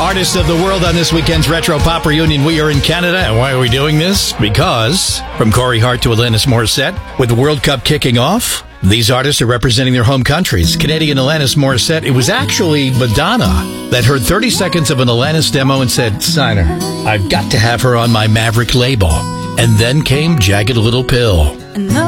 artists of the world on this weekend's Retro Pop Reunion. We are in Canada, and why are we doing this? Because from Corey Hart to Alanis Morissette, with the World Cup kicking off, these artists are representing their home countries. Canadian Alanis Morissette, it was actually Madonna that heard 30 seconds of an Alanis demo and said, "Sign her. I've got to have her on my Maverick label." And then came Jagged Little Pill.